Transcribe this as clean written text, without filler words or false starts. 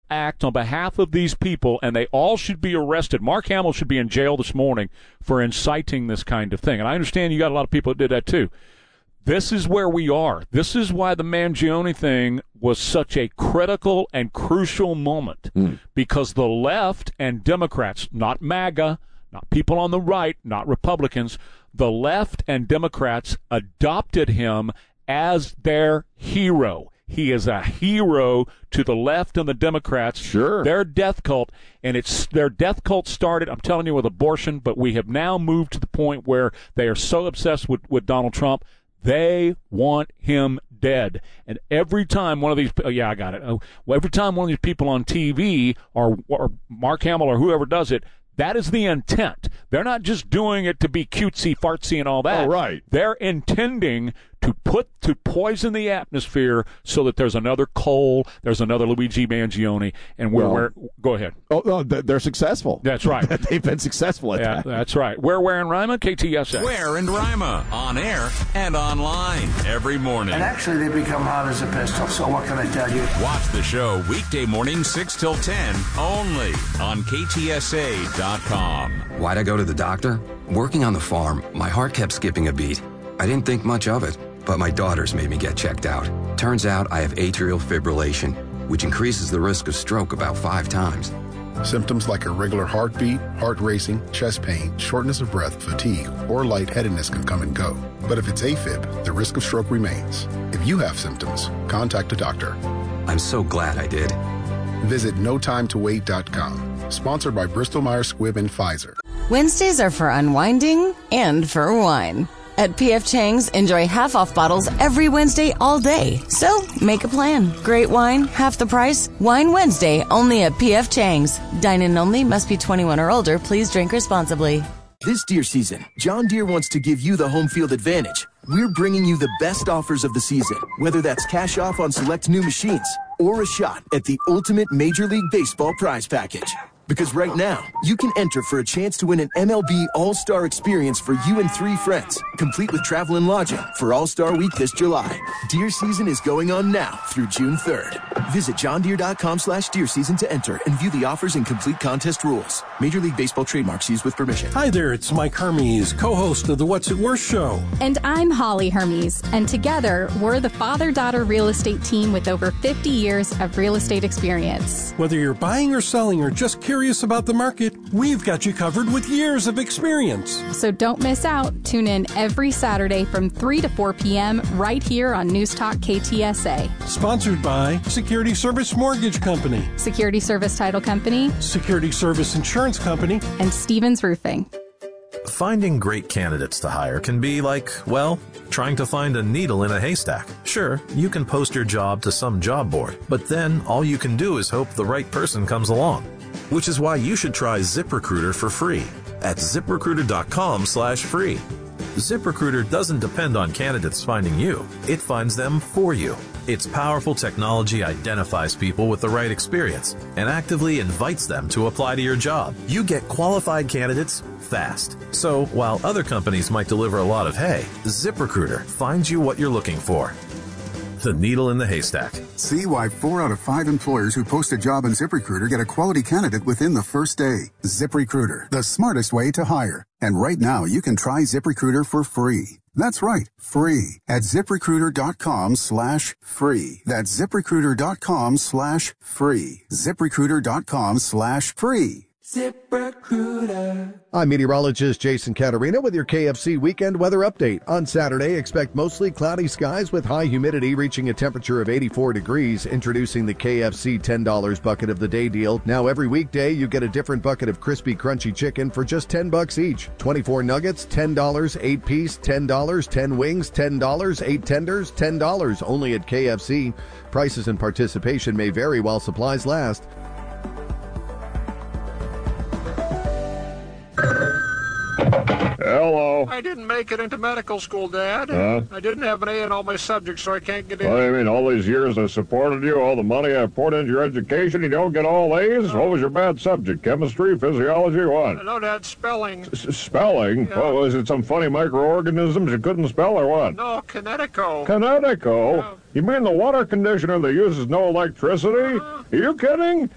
act on behalf of these people, and they all should be arrested. Mark Hamill should be in jail this morning for inciting this kind of thing. And I understand you got a lot of people that did that too. This is where we are. This is why the Mangione thing was such a critical and crucial moment, because the left and Democrats, not MAGA, not people on the right, not Republicans, the left and Democrats adopted him as their hero. He is a hero to the left and the Democrats. Sure. Their death cult, and their death cult started, I'm telling you, with abortion, but we have now moved to the point where they are so obsessed with Donald Trump, they want him dead. And every time one of these, I got it. Every time one of these people on TV or Mark Hamill or whoever does it, that is the intent. They're not just doing it to be cutesy, fartsy, and all that. Oh, right. They're intending to poison the atmosphere so that there's another Cole, there's another Luigi Mangione, and go ahead. Oh, they're successful. That's right. They've been successful at that. That's right. Where and Rima, KTSA. Where and Rima, on air and online every morning. And actually, they become hot as a pistol, so what can I tell you? Watch the show weekday morning 6 till 10, only on KTSA.com. Why'd I go to the doctor? Working on the farm, my heart kept skipping a beat. I didn't think much of it, but my daughters made me get checked out. Turns out I have atrial fibrillation, which increases the risk of stroke about 5 times. Symptoms like irregular heartbeat, heart racing, chest pain, shortness of breath, fatigue, or lightheadedness can come and go. But if it's AFib, the risk of stroke remains. If you have symptoms, contact a doctor. I'm so glad I did. Visit notimetowait.com. Sponsored by Bristol-Myers Squibb and Pfizer. Wednesdays are for unwinding and for wine. At P.F. Chang's, enjoy half-off bottles every Wednesday all day. So, make a plan. Great wine, half the price. Wine Wednesday, only at P.F. Chang's. Dine-in only, must be 21 or older. Please drink responsibly. This deer season, John Deere wants to give you the home field advantage. We're bringing you the best offers of the season, whether that's cash off on select new machines or a shot at the ultimate Major League Baseball prize package. Because right now, you can enter for a chance to win an MLB All-Star experience for you and 3 friends, complete with travel and lodging for All-Star Week this July. Deer season is going on now through June 3rd. Visit johndeere.com/deer season to enter and view the offers and complete contest rules. Major League Baseball trademarks used with permission. Hi there, it's Mike Hermes, co-host of the What's It Worth show. And I'm Holly Hermes, and together, we're the father-daughter real estate team with over 50 years of real estate experience. Whether you're buying or selling or just curious about the market, we've got you covered with years of experience. So don't miss out. Tune in every Saturday from 3 to 4 p.m. right here on News Talk KTSA. Sponsored by Security Service Mortgage Company, Security Service Title Company, Security Service Insurance Company, and Stevens Roofing. Finding great candidates to hire can be like, well, trying to find a needle in a haystack. Sure, you can post your job to some job board, but then all you can do is hope the right person comes along. Which is why you should try ZipRecruiter for free at ZipRecruiter.com/free. ZipRecruiter doesn't depend on candidates finding you. It finds them for you. Its powerful technology identifies people with the right experience and actively invites them to apply to your job. You get qualified candidates fast. So while other companies might deliver a lot of hay, ZipRecruiter finds you what you're looking for. The needle in the haystack. See why 4 out of 5 employers who post a job on ZipRecruiter get a quality candidate within the first day. ZipRecruiter, the smartest way to hire. And right now, you can try ZipRecruiter for free. That's right, free at ZipRecruiter.com/free. That's ZipRecruiter.com/free. ZipRecruiter.com/free. ZipRecruiter. I'm meteorologist Jason Caterina with your KFC weekend weather update. On Saturday, expect mostly cloudy skies with high humidity reaching a temperature of 84 degrees. Introducing the KFC $10 bucket of the day deal. Now every weekday, you get a different bucket of crispy, crunchy chicken for just $10 each. 24 nuggets, $10, 8 piece, $10, 10 wings, $10, 8 tenders, $10. Only at KFC. Prices and participation may vary while supplies last. Hello. I didn't make it into medical school, Dad. I didn't have an A in all my subjects, so I can't get in. What do you mean, all these years I supported you, all the money I poured into your education, you don't get all A's? What was your bad subject? Chemistry, physiology, what? No, Dad, spelling. Spelling? Yeah. What, was it some funny microorganisms you couldn't spell or what? No, Kinetico. Kinetico? Yeah. You mean the water conditioner that uses no electricity? Are you kidding?